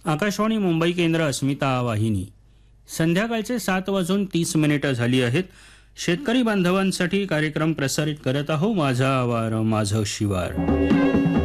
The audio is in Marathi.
आकाशवाणी मुंबई केंद्र अस्मिता वाहिनी. संध्याकाळचे 7:30 झाली आहेत. शेतकरी बांधवांसाठी कार्यक्रम प्रसारित करत आहो माझा आवार माझं शिवार.